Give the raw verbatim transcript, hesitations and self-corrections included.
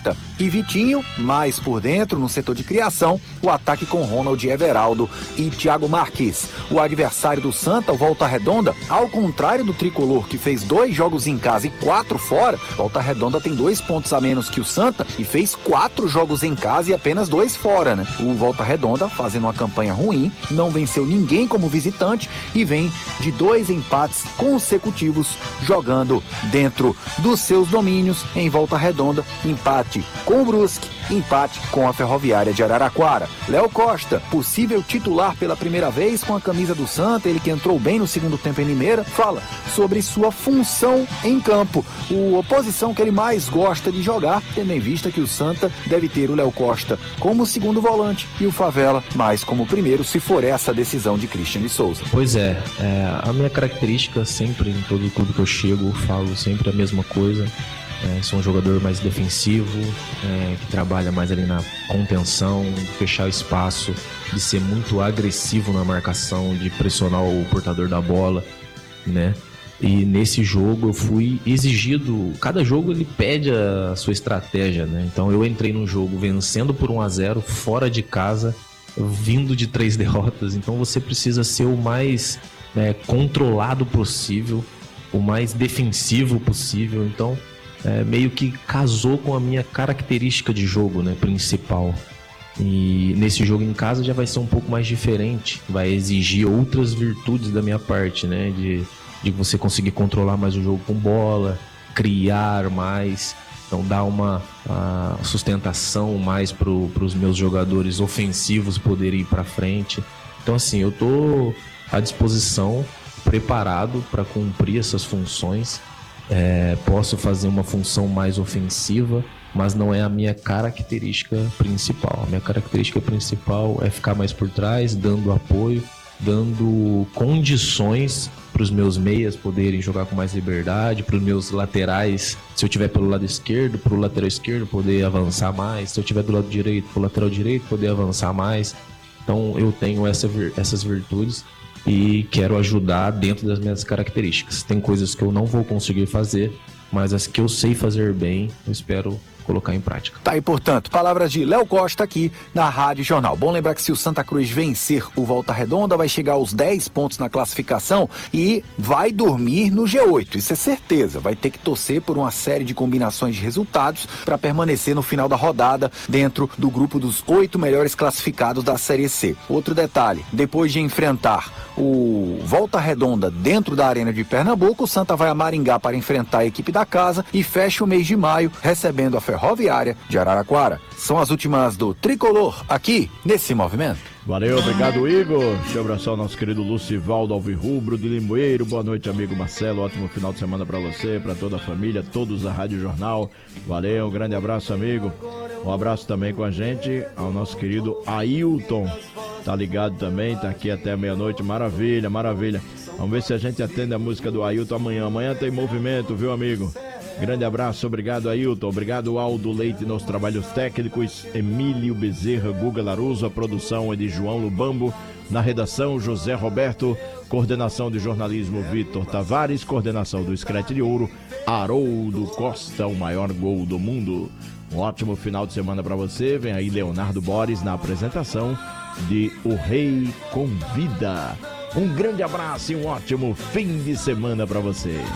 Costa e Vitinho, mais por dentro, no setor de criação, o ataque com Ronald Everaldo e Thiago Marques. O adversário do Santa, o Volta Redonda, ao contrário do tricolor, que fez dois jogos em casa e quatro fora, Volta Redonda tem dois pontos a menos que o Santa e fez quatro jogos em casa e apenas dois fora, né? O Volta Redonda, fazendo uma campanha ruim, não venceu ninguém como visitante e vem de dois empates consecutivos jogando dentro dos seus domínios em Volta Redonda, empate com o Brusque, empate com a Ferroviária de Araraquara. Léo Costa, possível titular pela primeira vez com a camisa do Santa, ele que entrou bem no segundo tempo em Limeira, fala sobre sua função em campo, a oposição que ele mais gosta de jogar, tendo em vista que o Santa deve ter o Léo Costa como segundo volante e o Favela mais como primeiro, se for essa a decisão de Christian de Souza. Pois é, é, a minha característica sempre em todo clube que eu chego, eu falo sempre a mesma coisa. É, sou um jogador mais defensivo, é, que trabalha mais ali na contenção, fechar o espaço, de ser muito agressivo na marcação, de pressionar o portador da bola, né? E nesse jogo eu fui exigido, cada jogo ele pede a sua estratégia, né? Então eu entrei num jogo vencendo por um a zero, fora de casa, vindo de três derrotas, então você precisa ser o mais é, controlado possível, o mais defensivo possível, então É, meio que casou com a minha característica de jogo, né, principal. E nesse jogo em casa já vai ser um pouco mais diferente, vai exigir outras virtudes da minha parte, né, de, de você conseguir controlar mais o jogo com bola, criar mais, então dar uma a sustentação mais para os meus jogadores ofensivos poderem ir para frente. Então assim, eu tô à disposição, preparado para cumprir essas funções. É, posso fazer uma função mais ofensiva, mas não é a minha característica principal. A minha característica principal é ficar mais por trás, dando apoio, dando condições para os meus meias poderem jogar com mais liberdade, para os meus laterais, se eu estiver pelo lado esquerdo, para o lateral esquerdo poder avançar mais, se eu estiver do lado direito, para o lateral direito poder avançar mais. Então eu tenho essa, essas virtudes e quero ajudar dentro das minhas características. Tem coisas que eu não vou conseguir fazer, mas as que eu sei fazer bem, eu espero colocar em prática. Tá aí, portanto, palavras de Léo Costa aqui na Rádio Jornal. Bom lembrar que se o Santa Cruz vencer o Volta Redonda, vai chegar aos dez pontos na classificação e vai dormir no G oito. Isso é certeza. Vai ter que torcer por uma série de combinações de resultados para permanecer no final da rodada dentro do grupo dos oito melhores classificados da Série C. Outro detalhe, depois de enfrentar o Volta Redonda dentro da Arena de Pernambuco, o Santa vai a Maringá para enfrentar a equipe da casa e fecha o mês de maio recebendo a Ferroviária de Araraquara. São as últimas do Tricolor aqui nesse movimento. Valeu, obrigado, Igor. Deixa eu abraçar o nosso querido Lucivaldo Alvirrubro de Limoeiro. Boa noite, amigo Marcelo. Ótimo final de semana para você, para toda a família, todos da Rádio Jornal. Valeu, um grande abraço, amigo. Um abraço também com a gente ao nosso querido Ailton. Tá ligado também, tá aqui até meia-noite. Maravilha, maravilha. Vamos ver se a gente atende a música do Ailton amanhã. Amanhã tem movimento, viu, amigo? Grande abraço, obrigado Ailton, obrigado Aldo Leite nos trabalhos técnicos, Emílio Bezerra, Guga Laruso, a produção é de João Lubambo, na redação José Roberto, coordenação de jornalismo Vitor Tavares, coordenação do Screte de Ouro, Haroldo Costa, o maior gol do mundo. Um ótimo final de semana para você, vem aí Leonardo Borges na apresentação de O Rei Convida. Um grande abraço e um ótimo fim de semana para você.